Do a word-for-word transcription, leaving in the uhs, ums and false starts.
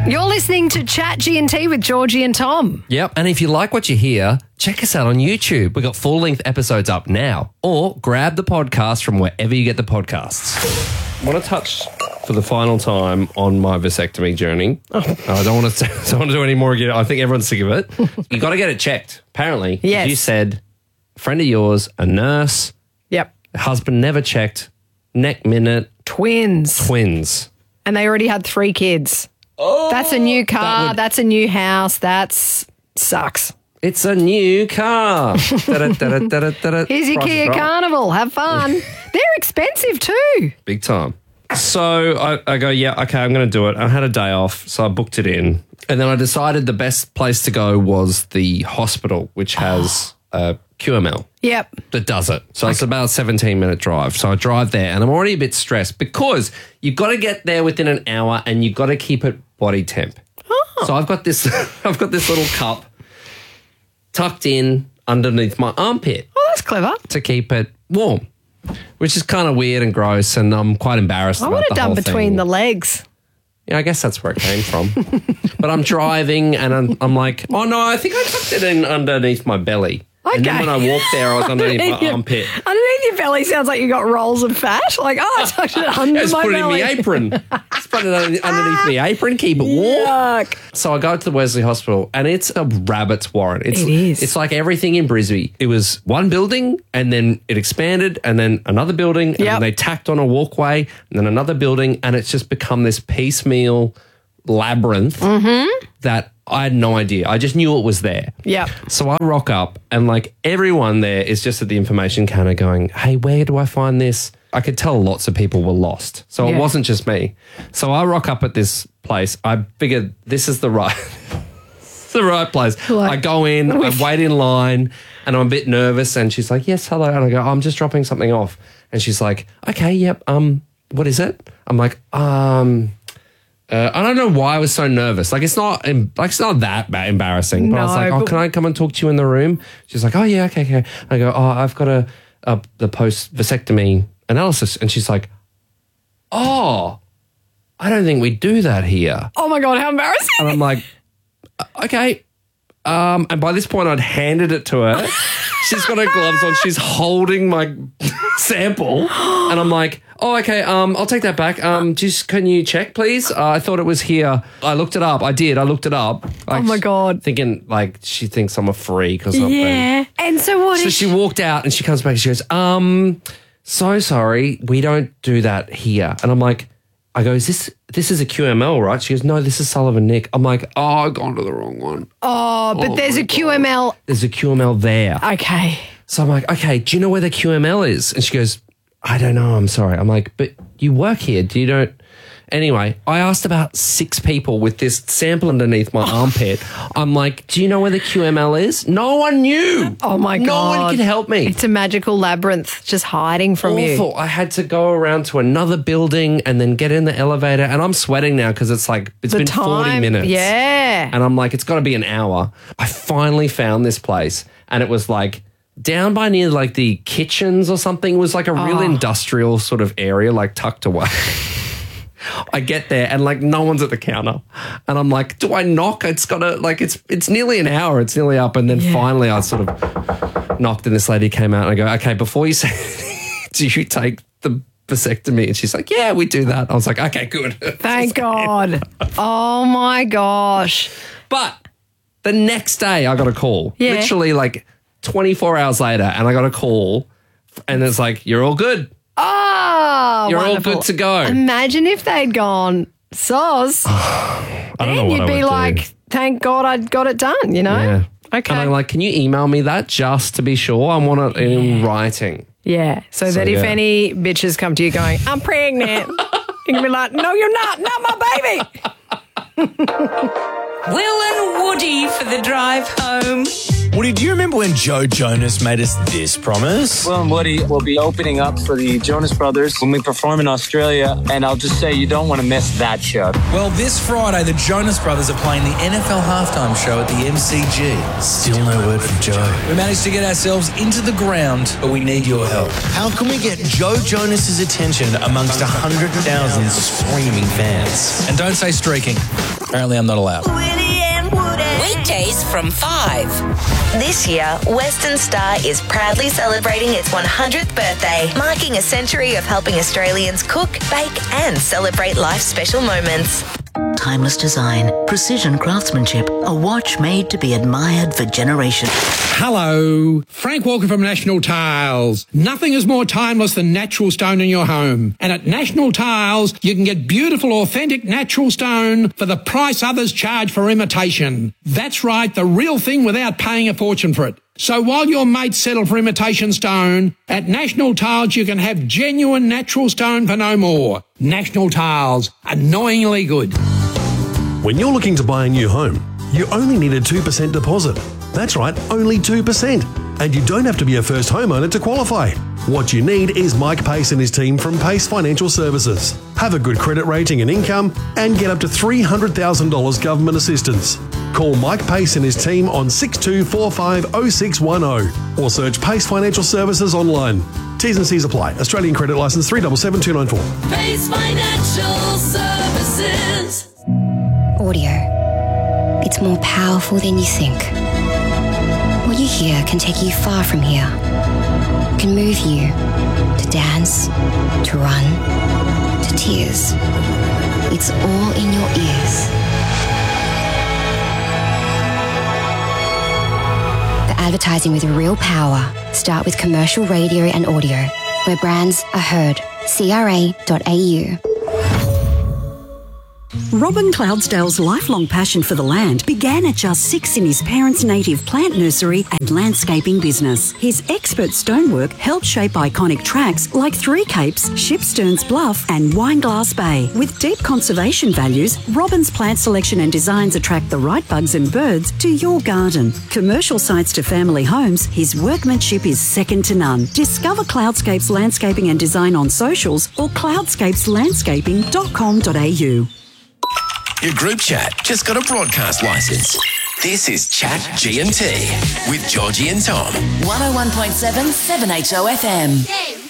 You're listening to Chat G and T with Georgie and Tom. Yep. And if you like what you hear, check us out on YouTube. We've got full-length episodes up now. Or grab the podcast from wherever you get the podcasts. I want to touch for the final time on my vasectomy journey. Oh. I don't want to don't want to do any more again. I think everyone's sick of it. You got to get it checked, apparently. Yes. You said a friend of yours, a nurse, Yep. husband never checked, neck minute, Twins. twins. And they already had three kids. Oh, That's a new car. that would- That's a new house. That's sucks. It's a new car. Da-da-da-da-da-da-da. Here's your Price is Kia Right. Carnival. Have fun. They're expensive too. Big time. So I, I go, yeah, okay, I'm going to do it. I had a day off, so I booked it in. And then I decided the best place to go was the hospital, which has a Q M L Yep. that does it. So it's about a seventeen minute drive. So I drive there and I'm already a bit stressed because you've got to get there within an hour and you've got to keep it body temp. Oh. So I've got this I've got this little cup tucked in underneath my armpit Oh, that's clever. to keep it warm, which is kind of weird and gross, and I'm quite embarrassed I about would the have done whole between thing. the legs. Yeah, I guess that's where it came from. But I'm driving and I'm, I'm like, oh no, I think I tucked it in underneath my belly. And then Okay. when I walked there, I was underneath my your, armpit. Underneath your belly sounds like you got rolls of fat. Like, oh, I tucked it under Just my put it in belly. my apron. Just put it under- underneath my apron, keep it warm. Yuck. So I go to the Wesley Hospital and it's a rabbit's warren. It's, It is. It's like everything in Brisbane. It was one building and then it expanded and then another building and Yep. then they tacked on a walkway and then another building and it's just become this piecemeal labyrinth Mm-hmm. that I had no idea. I just knew it was there. Yep. So I rock up and like everyone there is just at the information counter going, hey, where do I find this? I could tell lots of people were lost. So Yeah. it wasn't just me. So I rock up at this place. I figured this is the right the right place. Like- I go in, I wait in line and I'm a bit nervous and she's like, yes, hello. And I go, I'm just dropping something off. And she's like, okay, yep, um, what is it? I'm like, um... Uh, I don't know why I was so nervous. Like it's not, em- like it's not that bad embarrassing. But I was No, like, "Oh, but- can I come and talk to you in the room?" She's like, "Oh yeah, okay, okay." I go, "Oh, I've got a, a the post vasectomy analysis," and she's like, "Oh, I don't think we do that here." Oh my God, how embarrassing. And I'm like, "Okay." Um, and by this point, I'd handed it to her. She's got her gloves on. She's holding my sample, and I'm like, "Oh, okay. Um, I'll take that back. Um, just can you check, please? Uh, I thought it was here. I looked it up. I did. I looked it up. Like, Oh my God. Thinking like she thinks I'm a freak or something. Yeah. And so what So is she walked out and she comes back and she goes, um, so sorry, we don't do that here. And I'm like, I go, is this, this is a Q M L, right? She goes, no, this is Sullivan Nick. I'm like, oh, I've gone to the wrong one. Oh, but Oh there's my a Q M L. There's a Q M L there. Okay. So I'm like, okay, do you know where the Q M L is? And she goes, I don't know, I'm sorry. I'm like, but you work here, do you don't? Anyway, I asked about six people with this sample underneath my armpit. I'm like, do you know where the Q M L is? No one knew. Oh my No God. one could help me. It's a magical labyrinth just hiding from you. Awful. I had to go around to another building and then get in the elevator. And I'm sweating now because it's like, it's The been time. forty minutes. Yeah. And I'm like, it's got to be an hour. I finally found this place and it was like down by near like the kitchens or something. It was like a real Oh. industrial sort of area, like tucked away. I get there and like no one's at the counter. And I'm like, do I knock? It's got to like, it's it's nearly an hour. It's nearly up. And then Yeah. finally I sort of knocked and this lady came out and I go, okay, before you say anything, do you take the vasectomy? And she's like, yeah, we do that. I was like, okay, good. Thank God. Oh my gosh. But the next day I got a call. Yeah. Literally like twenty-four hours later and I got a call and it's like, you're all good. Oh, You're wonderful. all good to go. Imagine if they'd gone, soz. I don't know Then what you'd I be would like, do. thank God I got it done, you know? Yeah. Okay. And I'm like, can you email me that just to be sure? I want it in writing. Yeah, so, So, that if yeah. any bitches come to you going, I'm pregnant, you can be like, no, you're not, not my baby. Will and Woody for the drive home. Woody, do you remember when Joe Jonas made us this promise? Will and Woody will be opening up for the Jonas Brothers when we perform in Australia, and I'll just say you don't want to miss that show. Well, this Friday, the Jonas Brothers are playing the N F L halftime show at the M C G. Still no word from Joe. We managed to get ourselves into the ground, but we need your help. How can we get Joe Jonas's attention amongst one hundred thousand screaming fans? And don't say streaking. Apparently I'm not allowed. Weekdays from five. This year, Western Star is proudly celebrating its one hundredth birthday, marking a century of helping Australians cook, bake and celebrate life's special moments. Timeless design, precision craftsmanship, a watch made to be admired for generations. Hello, Frank Walker from National Tiles. Nothing is more timeless than natural stone in your home. And at National Tiles, you can get beautiful, authentic natural stone for the price others charge for imitation. That's right, the real thing without paying a fortune for it. So while your mates settle for imitation stone, at National Tiles you can have genuine natural stone for no more. National Tiles, annoyingly good. When you're looking to buy a new home, you only need a two percent deposit. That's right, only two percent. And you don't have to be a first homeowner to qualify. What you need is Mike Pace and his team from Pace Financial Services. Have a good credit rating and income and get up to three hundred thousand dollars government assistance. Call Mike Pace and his team on six two four five oh six one oh or search Pace Financial Services online. T's and C's apply. Australian credit licence three seven seven two nine four. Pace Financial Services. Audio. It's more powerful than you think. What you hear can take you far from here. It can move you to dance, to run, to tears. It's all in your ears. For advertising with real power, start with commercial radio and audio, where brands are heard. C R A dot A U. Robin Cloudsdale's lifelong passion for the land began at just six in his parents' native plant nursery and landscaping business. His expert stonework helped shape iconic tracks like Three Capes, Shipsterns Bluff and Wineglass Bay. With deep conservation values, Robin's plant selection and designs attract the right bugs and birds to your garden. Commercial sites to family homes, his workmanship is second to none. Discover Cloudscapes Landscaping and Design on socials or cloudscapes landscaping dot com dot a u. Your group chat just got a broadcast licence. This is Chat G and T with Georgie and Tom. one oh one point seven, seven H O F M.